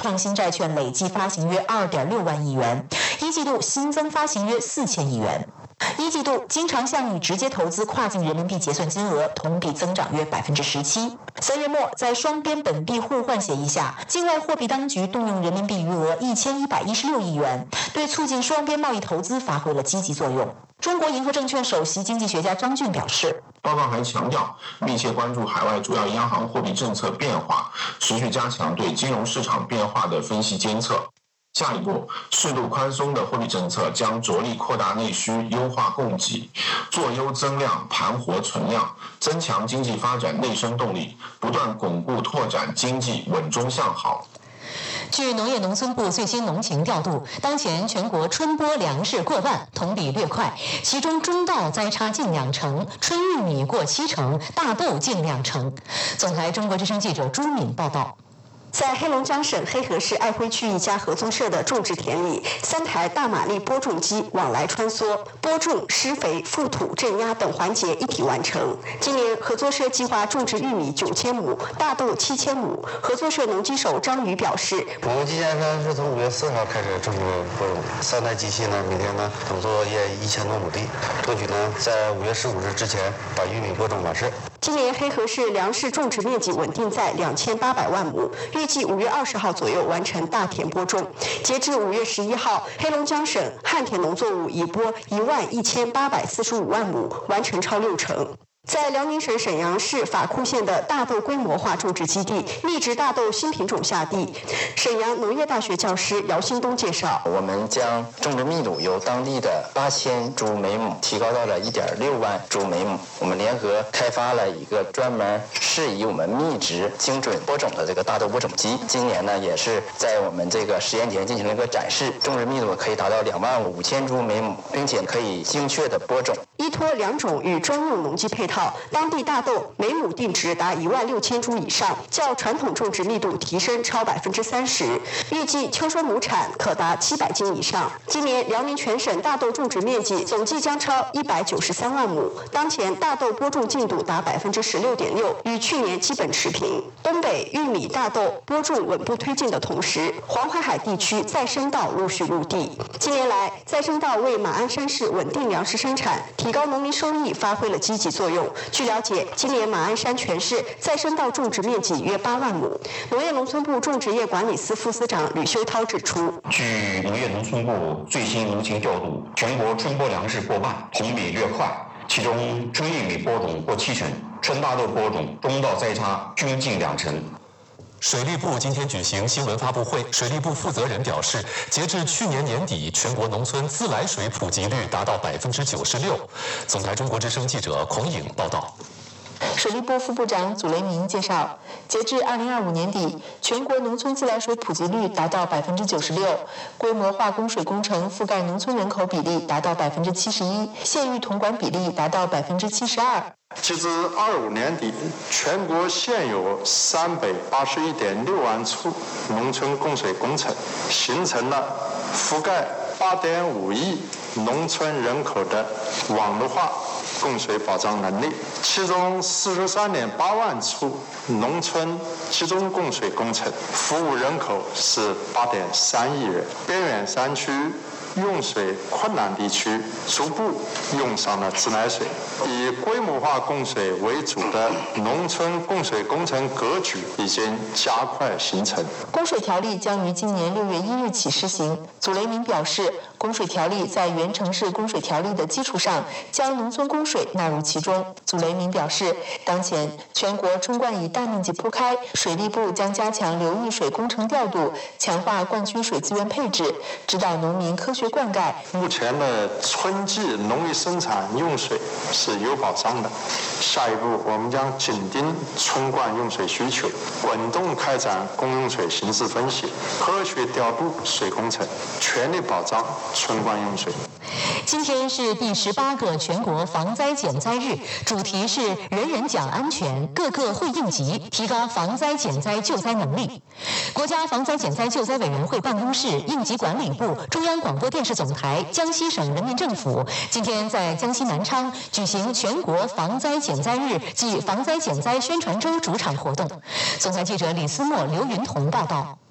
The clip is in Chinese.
创新债券累计发行约2.6万亿元，一季度新增发行约4000亿元。一季度经常项与直接投资跨境人民币结算金额同比增长约17%。3月末，在双边本币互换协议下，境外货币当局动用人民币余额1116亿元，对促进双边贸易投资发挥了积极作用。中国银河证券首席经济学家张俊表示， 报告还强调，密切关注海外主要央行货币政策变化，持续加强对金融市场变化的分析监测。下一步，适度宽松的货币政策将着力扩大内需，优化供给，做优增量，盘活存量，增强经济发展内生动力，不断巩固拓展经济稳中向好。 据农业农村部最新农情调度，当前全国春播粮食过万，同比略快，其中中稻栽插近2成，春玉米过70%，大豆近2成。总台中国之声记者朱敏报道。在黑龙江省黑河市爱辉区一家合作社的种植田里，3台大马力播种机往来穿梭，播种、施肥、覆土、镇压等环节一体完成。今年合作社计划种植玉米9000亩，大豆7000亩。合作社农机手张宇表示， 我们今年呢是从5月4号开始正式播种，3台机器呢每天呢总作业1000多亩地，争取呢在5月15日之前把玉米播种完事。 今年黑河市粮食种植面积稳定在2800万亩，预计5月20号左右完成大田播种。截至5月11号，黑龙江省旱田农作物已播11845万亩，完成超60%。在辽宁省沈阳市法库县的大豆规模化种植基地，密植大豆新品种下地。沈阳农业大学教师姚新东介绍， 我们将种植密度由当地的8000株每亩提高到了1.6万株每亩。我们联合开发了一个专门适宜我们密植精准播种的这个大豆播种机。今年呢，也是在我们这个实验田进行了一个展示，种植密度可以达到25000株每亩，并且可以精确的播种。 依托2种与专用农机配套，当地大豆每亩定植达16000株以上，较传统种植密度提升超30%，预计秋收亩产可达700斤以上。今年辽宁全省大豆种植面积总计将超193万亩，当前大豆播种进度达16.6%，与去年基本持平。东北玉米、大豆播种稳步推进的同时，黄淮海地区再生稻陆续入地。近年来，再生稻为马鞍山市稳定粮食生产、提高农民收益发挥了积极作用。据了解，今年马鞍山全市再生稻种植面积约8万亩。农业农村部种植业管理司副司长吕修涛指出， 据农业农村部最新农情调度，全国春播粮食过万，同比略快，其中春玉米播种过70%，春大豆播种、中稻栽插均近2成。 水利部今天举行新闻发布会，水利部负责人表示，截至去年年底，全国农村自来水普及率达到96%。总台中国之声记者孔颖报道。 水利部副部长祖雷明介绍，截至2025年底，全国农村自来水普及率达到96%，规模化供水工程覆盖农村人口比例达到71%，县域统管比例达到72%。 截至25年底，全国现有381.6万处农村供水工程，形成了覆盖8.5亿农村人口的网络化供水保障能力，其中43.8万处农村集中供水工程，服务人口是8.3亿人，边远山区用水困难地区逐步用上了自来水，以规模化供水为主的农村供水工程格局已经加快形成。 供水条例将于今年6月1日起施行。祖雷明表示，供水条例在原城市供水条例的基础上，将农村供水纳入其中。祖雷明表示，当前全国春灌已大面积铺开，水利部将加强流域水工程调度，强化灌区水资源配置，指导农民科学灌溉。 目前的春季农业生产用水是有保障的，下一步我们将紧盯春灌用水需求，滚动开展公用水形势分析，科学调度水工程，全力保障春灌用水。 今天是第18个全国防灾减灾日，主题是人人讲安全，个个会应急，提高防灾减灾救灾能力。国家防灾减灾救灾委员会办公室、应急管理部、中央广播电视总台、江西省人民政府今天在江西南昌举行全国防灾减灾日暨防灾减灾宣传周主场活动。总台记者李思墨、刘云彤报道。